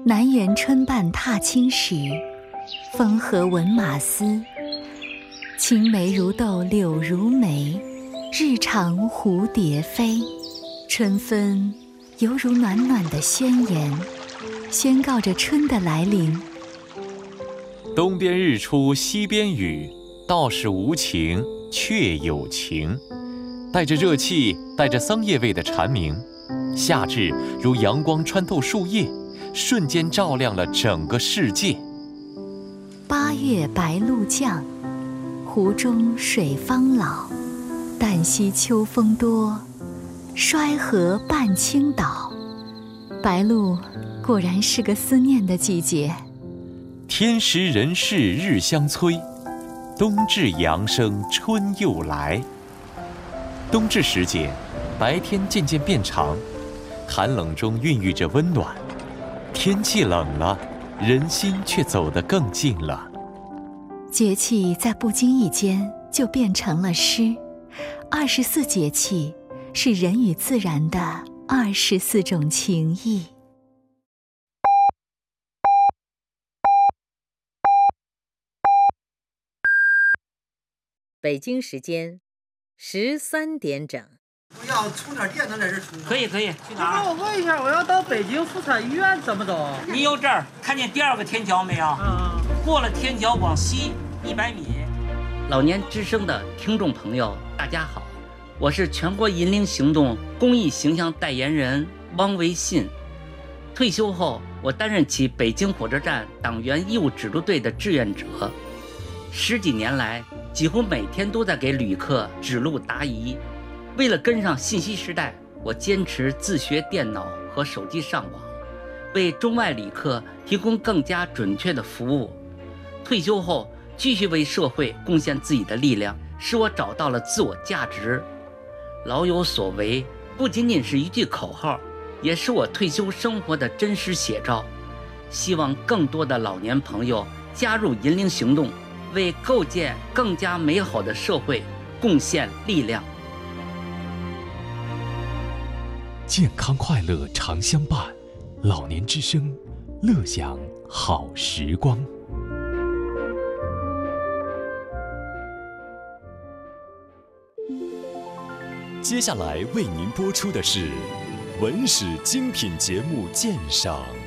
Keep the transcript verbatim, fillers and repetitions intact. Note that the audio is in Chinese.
南园春半踏青时，风和闻马嘶。青梅如豆柳如眉，日长蝴蝶飞。春分犹如暖暖的宣言，宣告着春的来临。 东边日出西边雨，道是无晴却有晴。带着热气，带着桑叶味的蝉鸣，夏至如阳光穿透树叶，瞬间照亮了整个世界。 八月白露降，湖中水方老。旦夕秋风多，衰荷半倾倒。白露果然是个思念的季节。 天时人事日相催，冬至阳生春又来。冬至时节，白天渐渐变长，寒冷中孕育着温暖。天气冷了，人心却走得更近了。 节气在不经意间就变成了诗。二十四节气是人与自然的二十四种情谊。 北京时间十三点整。 我要充点电能在这充。 可以可以，去哪儿？ 那我问一下，我要到北京妇产医院怎么走？ 你有这儿看见第二个天桥没有？ 嗯。 过了天桥往西一百米。 老年之声的听众朋友，大家好，我是全国银龄行动公益形象代言人汪维信。退休后，我担任起北京火车站党员义务指路队的志愿者，十几年来，几乎每天都在给旅客指路答疑。为了跟上信息时代，我坚持自学电脑和手机上网，为中外旅客提供更加准确的服务。退休后，继续为社会贡献自己的力量，使我找到了自我价值。老有所为不仅仅是一句口号，也是我退休生活的真实写照。希望更多的老年朋友加入银龄行动，为构建更加美好的社会贡献力量。 健康快乐常相伴，老年之声，乐享好时光。 接下来为您播出的是文史精品节目鉴赏。